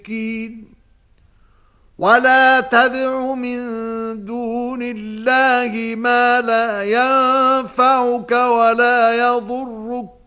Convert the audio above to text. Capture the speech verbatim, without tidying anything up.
ولا تدع من دون الله ما لا ينفعك ولا يضرك